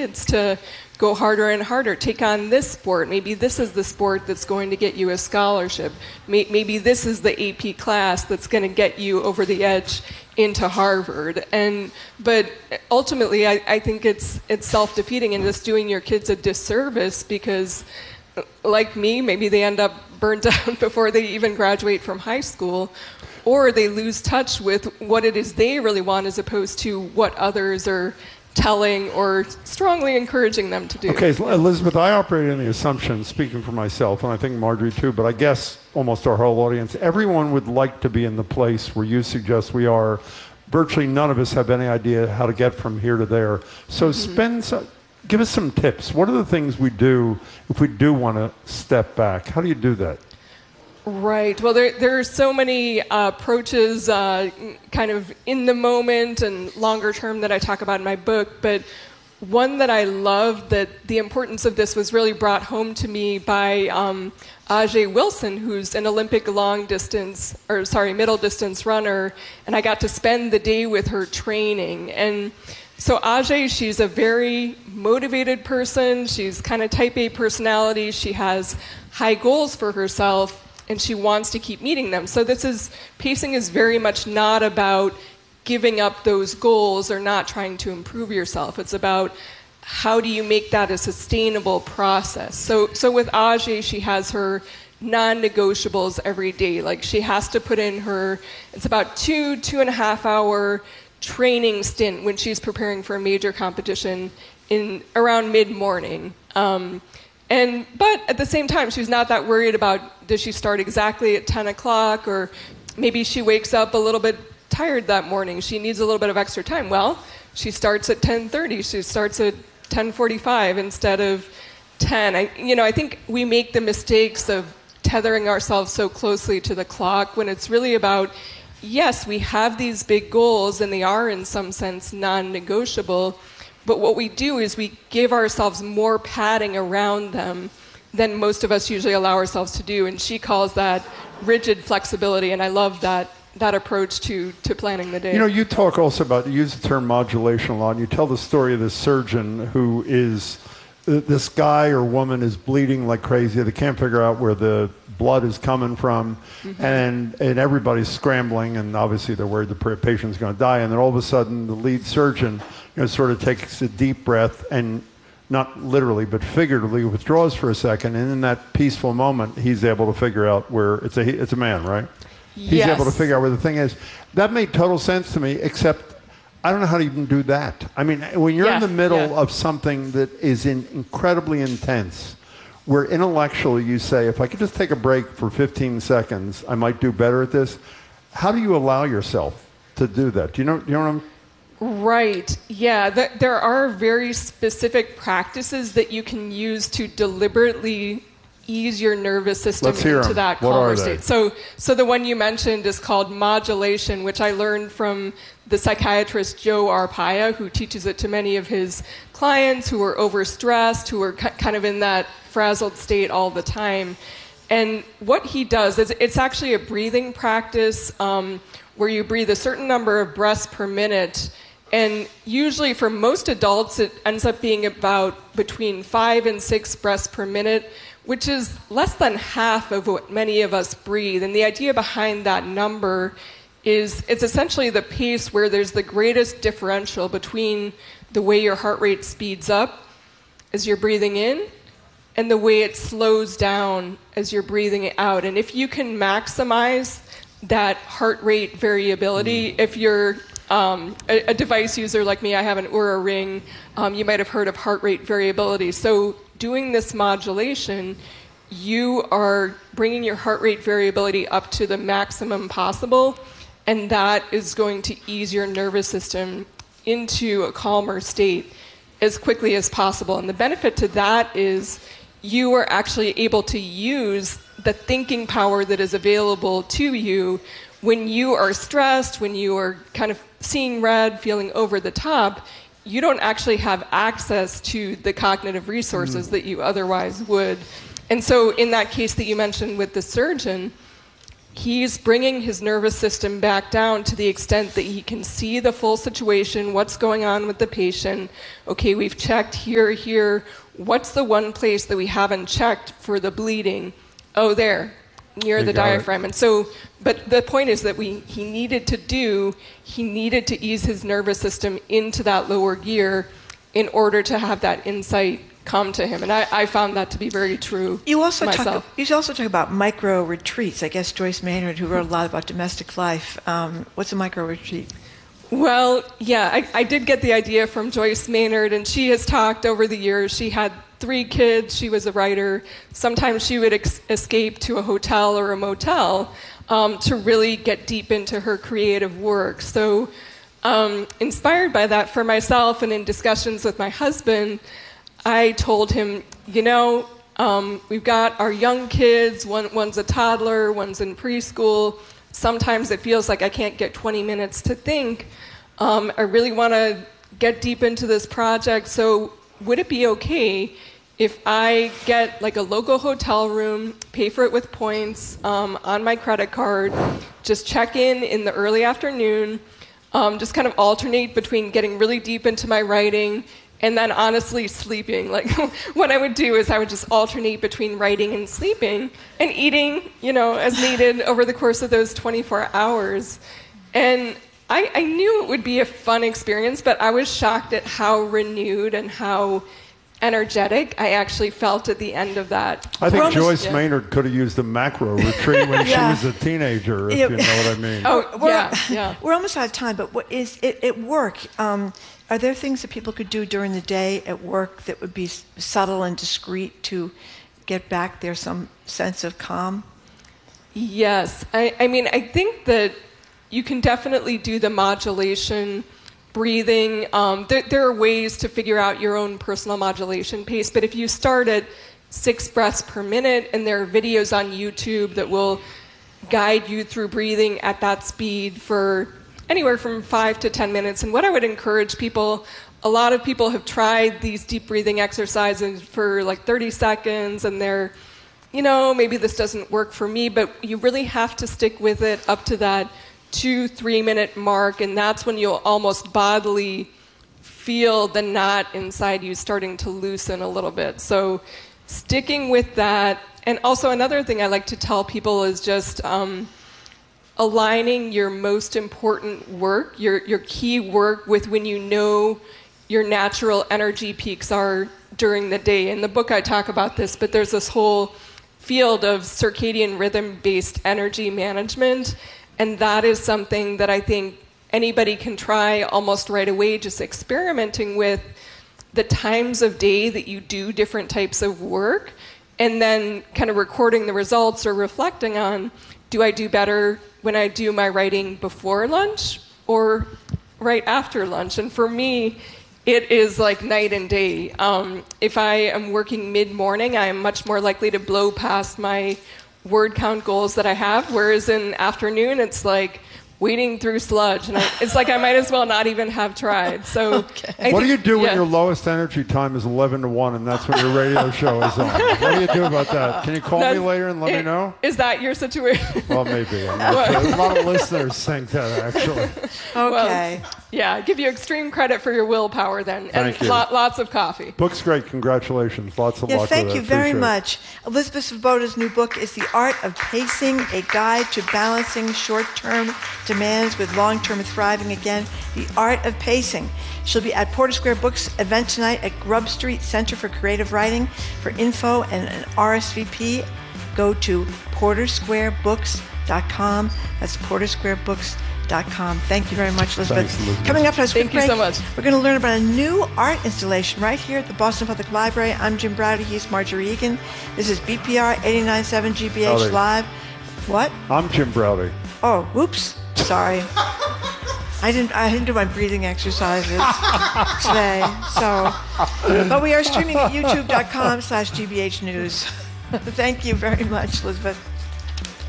kids to go harder and harder, take on this sport. Maybe this is the sport that's going to get you a scholarship. Maybe this is the AP class that's going to get you over the edge into Harvard. But ultimately, I think it's self-defeating and just doing your kids a disservice because, like me, maybe they end up burnt out before they even graduate from high school, or they lose touch with what it is they really want as opposed to what others are telling or strongly encouraging them to do. Okay, Elizabeth, I operate in the assumption, speaking for myself, and I think Marjorie too, but I guess almost our whole audience, everyone would like to be in the place where you suggest we are. Virtually none of us have any idea how to get from here to there. So give us some tips. What are the things we do if we do want to step back? How do you do that? Right. Well, there are so many approaches kind of in the moment and longer term that I talk about in my book. But one that I love, that the importance of this was really brought home to me by Ajay Wilson, who's an Olympic middle distance runner. And I got to spend the day with her training. And so Ajay, she's a very motivated person. She's kind of type A personality. She has high goals for herself, and she wants to keep meeting them. So pacing is very much not about giving up those goals or not trying to improve yourself. It's about how do you make that a sustainable process. So with Ajay, she has her non-negotiables every day. Like she has to put in it's about 2.5 hour training stint when she's preparing for a major competition in around mid-morning. But at the same time, she's not that worried about, does she start exactly at 10 o'clock, or maybe she wakes up a little bit tired that morning. She needs a little bit of extra time. Well, she starts at 10:30. She starts at 10:45 instead of 10. I think we make the mistakes of tethering ourselves so closely to the clock when it's really about, yes, we have these big goals and they are in some sense non-negotiable. But what we do is we give ourselves more padding around them than most of us usually allow ourselves to do. And she calls that rigid flexibility. And I love that approach to planning the day. You talk also about, you use the term modulation a lot, and you tell the story of this surgeon who is, this guy or woman is bleeding like crazy. They can't figure out where the blood is coming from. Mm-hmm. And everybody's scrambling, and obviously they're worried the patient's going to die. And then all of a sudden, the lead surgeon sort of takes a deep breath and, not literally but figuratively, withdraws for a second, and in that peaceful moment he's able to figure out where it's a man, right? Yes. He's able to figure out where the thing is. That made total sense to me, except I don't know how to even do that. I mean, when you're in the middle of something that is incredibly intense, where intellectually you say, if I could just take a break for 15 seconds, I might do better at this. How do you allow yourself to do that? Do you know what I'm... Right. Yeah. There are very specific practices that you can use to deliberately ease your nervous system into that calmer state. So the one you mentioned is called modulation, which I learned from the psychiatrist Joe Arpaia, who teaches it to many of his clients who are overstressed, who are kind of in that frazzled state all the time. And what he does is, it's actually a breathing practice where you breathe a certain number of breaths per minute. And usually for most adults, it ends up being about between 5 and 6 breaths per minute, which is less than half of what many of us breathe. And the idea behind that number is it's essentially the pace where there's the greatest differential between the way your heart rate speeds up as you're breathing in and the way it slows down as you're breathing out. And if you can maximize that heart rate variability, if you're a device user like me, I have an Oura Ring, you might have heard of heart rate variability. So doing this modulation, you are bringing your heart rate variability up to the maximum possible, and that is going to ease your nervous system into a calmer state as quickly as possible. And the benefit to that is you are actually able to use the thinking power that is available to you when you are stressed, when you are kind of seeing red, feeling over the top. You don't actually have access to the cognitive resources that you otherwise would. And so in that case that you mentioned with the surgeon, he's bringing his nervous system back down to the extent that he can see the full situation, what's going on with the patient. Okay, we've checked here. What's the one place that we haven't checked for the bleeding? Oh, there, near the diaphragm. And so, but the point is that he needed to ease his nervous system into that lower gear in order to have that insight come to him. And I found that to be very true myself. You also talk about micro retreats. I guess Joyce Maynard, who wrote a lot about domestic life. What's a micro retreat? Well, yeah, I did get the idea from Joyce Maynard, and she has talked over the years. She had 3 kids. She was a writer. Sometimes she would escape to a hotel or a motel to really get deep into her creative work. So inspired by that for myself and in discussions with my husband, I told him, we've got our young kids, one's a toddler, one's in preschool. Sometimes it feels like I can't get 20 minutes to think. I really want to get deep into this project, so would it be okay if I get like a local hotel room, pay for it with points on my credit card, just check in the early afternoon, just kind of alternate between getting really deep into my writing and then honestly sleeping. Like what I would do is I would just alternate between writing and sleeping and eating, as needed over the course of those 24 hours. And I knew it would be a fun experience, but I was shocked at how renewed and how energetic I actually felt at the end of that. I think Joyce Maynard could have used a macro retreat when she was a teenager, if you know what I mean. We're almost out of time, but what is it at work? Are there things that people could do during the day at work that would be subtle and discreet to get back there some sense of calm? Yes. I think that you can definitely do the modulation, breathing. There are ways to figure out your own personal modulation pace, but if you start at 6 breaths per minute, and there are videos on YouTube that will guide you through breathing at that speed for anywhere from 5 to 10 minutes. And what I would encourage people, a lot of people have tried these deep breathing exercises for like 30 seconds, and they're, maybe this doesn't work for me, but you really have to stick with it up to that 2-3 minute mark, and that's when you'll almost bodily feel the knot inside you starting to loosen a little bit. So sticking with that. And also another thing I like to tell people is just aligning your most important work, your key work, with when your natural energy peaks are during the day. In the book I talk about this, but there's this whole field of circadian rhythm-based energy management, and that is something that I think anybody can try almost right away, just experimenting with the times of day that you do different types of work, and then kind of recording the results or reflecting on, do I do better when I do my writing before lunch or right after lunch? And for me, it is like night and day. If I am working mid-morning, I am much more likely to blow past my word count goals that I have, whereas in afternoon, it's like wading through sludge, and it's like I might as well not even have tried. So, what do you do when your lowest energy time is 11 to 1, and that's when your radio show is on? What do you do about that? Can you call me later and let me know? Is that your situation? Well, maybe. A lot of listeners think that, actually. Okay. Well, I give you extreme credit for your willpower then. Thank you. Lots of coffee. Book's great. Congratulations. Lots of luck. Thank you very much. Elizabeth Svoboda's new book is The Art of Pacing, a guide to balancing short-term demands with long-term thriving. Again, The Art of Pacing. She'll be at Porter Square Books event tonight at Grub Street Center for Creative Writing. For info and an RSVP, go to portersquarebooks.com. That's portersquarebooks.com. Thank you very much, Elizabeth. Thanks, Elizabeth. Coming up, thank you so much. We're going to learn about a new art installation right here at the Boston Public Library. I'm Jim Browdy. He's Marjorie Egan. This is BPR 89.7 GBH Live. What? I'm Jim Browdy. Oh, whoops. Sorry. I didn't do my breathing exercises today. But we are streaming at youtube.com/GBH News. Thank you very much, Elizabeth.